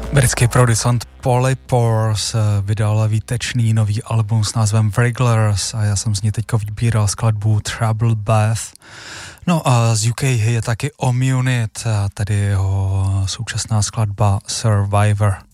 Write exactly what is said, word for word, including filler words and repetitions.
Britský producent Polly Pores vydal výtečný nový album s názvem Wrigglers a já jsem z něj teďka vybíral skladbu Trouble Bath. No a z U K je taky Omunit, tedy jeho současná skladba Survivor.